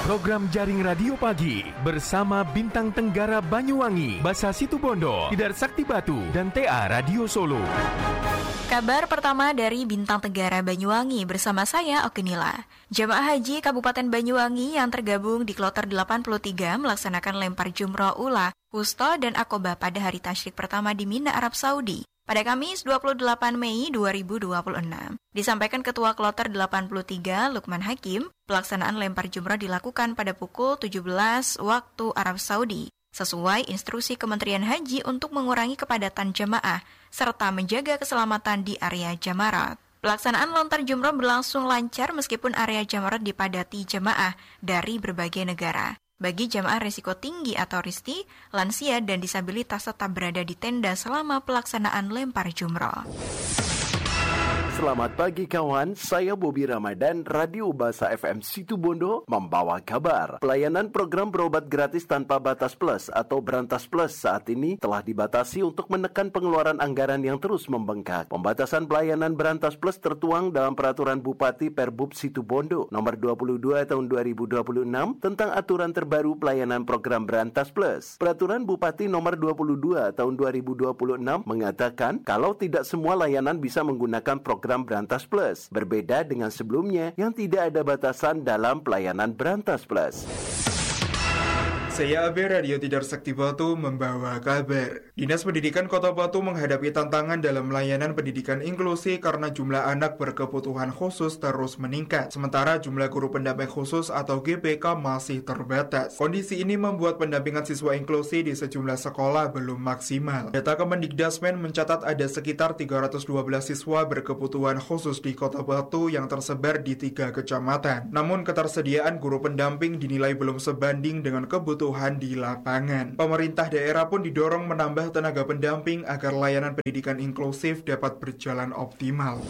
Program Jaring Radio Pagi bersama Bintang Tenggara Banyuwangi, Basa Situbondo, Tidar Sakti Batu, dan TA Radio Solo. Kabar pertama dari Bintang Tenggara Banyuwangi bersama saya Okenila. Jemaah Haji Kabupaten Banyuwangi yang tergabung di Kloter 83 melaksanakan lempar jumroh ula, wusta dan akobah pada hari tasyrik pertama di Mina, Arab Saudi pada Kamis 28 Mei 2026. Disampaikan Ketua Kloter 83 Lukman Hakim, pelaksanaan lempar jumroh dilakukan pada pukul 17 waktu Arab Saudi, sesuai instruksi Kementerian Haji untuk mengurangi kepadatan jemaah serta menjaga keselamatan di area jamarat. Pelaksanaan lontar jumroh berlangsung lancar meskipun area jamarat dipadati jemaah dari berbagai negara. Bagi jemaah risiko tinggi atau risti, lansia dan disabilitas tetap berada di tenda selama pelaksanaan lempar jumroh. Selamat pagi kawan, saya Bobi Ramadan, Radio Basa FM Situbondo membawa kabar. Pelayanan program berobat gratis tanpa batas plus atau Berantas Plus saat ini telah dibatasi untuk menekan pengeluaran anggaran yang terus membengkak. Pembatasan pelayanan Berantas Plus tertuang dalam Peraturan Bupati Perbub Situbondo Nomor 22 Tahun 2026 tentang aturan terbaru pelayanan program Berantas Plus. Peraturan Bupati Nomor 22 Tahun 2026 mengatakan kalau tidak semua layanan bisa menggunakan program Berantas Plus, berbeda dengan sebelumnya yang tidak ada batasan dalam pelayanan Berantas Plus. Saya Abe, Radio Tidar Sakti Batu membawa kabar. Dinas Pendidikan Kota Batu menghadapi tantangan dalam layanan pendidikan inklusi karena jumlah anak berkebutuhan khusus terus meningkat. Sementara jumlah guru pendamping khusus atau GPK masih terbatas. Kondisi ini membuat pendampingan siswa inklusi di sejumlah sekolah belum maksimal. Data Kemendikdasmen mencatat ada sekitar 312 siswa berkebutuhan khusus di Kota Batu yang tersebar di 3 kecamatan. Namun ketersediaan guru pendamping dinilai belum sebanding dengan kebutuhan di lapangan. Pemerintah daerah pun didorong menambah tenaga pendamping agar layanan pendidikan inklusif dapat berjalan optimal.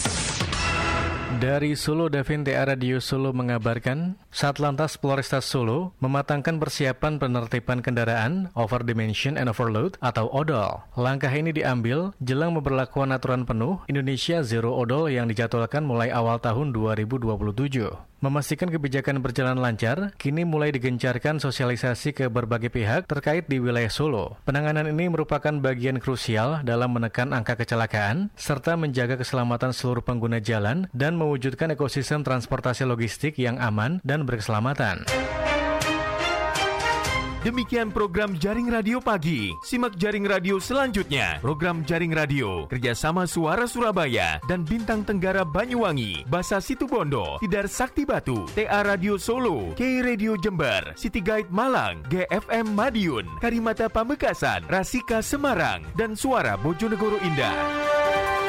Dari Solo, Davin TA Radio Solo mengabarkan, Satlantas Polrestas Solo mematangkan persiapan penertiban kendaraan over dimension and overload atau ODOL. Langkah ini diambil jelang pemberlakuan aturan penuh Indonesia Zero ODOL yang dijadwalkan mulai awal tahun 2027. Memastikan kebijakan berjalan lancar, kini mulai digencarkan sosialisasi ke berbagai pihak terkait di wilayah Solo. Penanganan ini merupakan bagian krusial dalam menekan angka kecelakaan, serta menjaga keselamatan seluruh pengguna jalan dan mewujudkan ekosistem transportasi logistik yang aman dan berkeselamatan. Demikian program Jaring Radio Pagi. Simak Jaring Radio selanjutnya. Program Jaring Radio kerjasama Suara Surabaya dan Bintang Tenggara Banyuwangi, Basa Situbondo, Tidar Sakti Batu, TA Radio Solo, K Radio Jember, City Guide Malang, GFM Madiun, Karimata Pamekasan, Rasika Semarang, dan Suara Bojonegoro Indah.